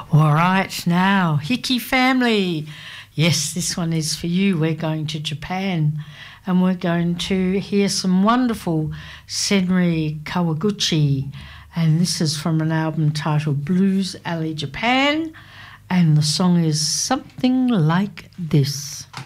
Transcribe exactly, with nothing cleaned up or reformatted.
All right, now, Hickey family. Yes, this one is for you. We're going to Japan and we're going to hear some wonderful Senri Kawaguchi. And this is from an album titled Blues Alley Japan. And the song is something like this.